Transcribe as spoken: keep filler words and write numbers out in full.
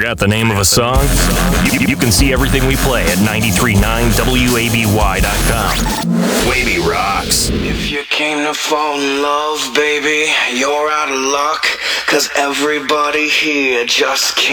Forgot the name of a song? You, you can see everything we play at ninety-three point nine W A B Y dot com. Wavy rocks. If you came to fall in love, baby, you're out of luck, 'cause everybody here just can't.